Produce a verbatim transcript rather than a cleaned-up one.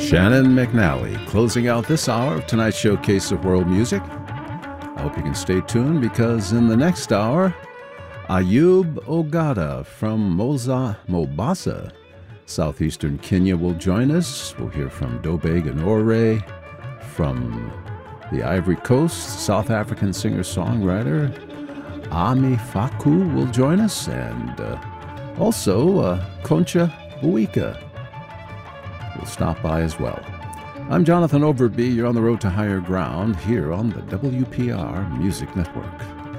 Shannon McNally closing out this hour of tonight's showcase of world music. I hope you can stay tuned because in the next hour, Ayub Ogada from Moza, Mombasa, southeastern Kenya will join us. We'll hear from Dobe Ganore from the Ivory Coast. South African singer-songwriter Ami Faku will join us, and uh, also uh, Concha Buika will stop by as well. I'm Jonathan Overby. You're on the road to higher ground here on the W P R Music Network.